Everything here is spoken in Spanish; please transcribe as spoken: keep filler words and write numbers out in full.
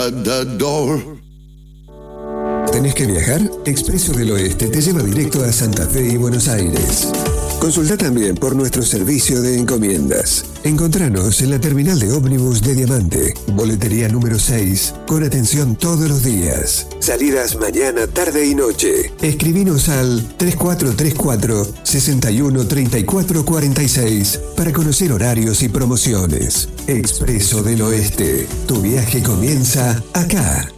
Matador. ¿Tenés que viajar? Expreso del Oeste te lleva directo a Santa Fe y Buenos Aires. Consulta también por nuestro servicio de encomiendas. Encontranos en la terminal de ómnibus de Diamante, boletería número seis, con atención todos los días. Salidas mañana, tarde y noche. Escribinos al tres cuatro tres cuatro, seis uno tres cuatro cuatro seis para conocer horarios y promociones. Expreso del Oeste. Tu viaje comienza acá.